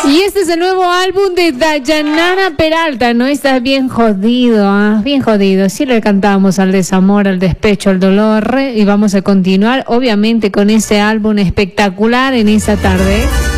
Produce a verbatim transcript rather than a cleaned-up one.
Y este es el nuevo álbum de Dayanara Peralta, ¿no? Estás bien jodido, ¿ah? Bien jodido. Sí le cantamos al desamor, al despecho, al dolor. Y vamos a continuar, obviamente, con ese álbum espectacular en esa tarde.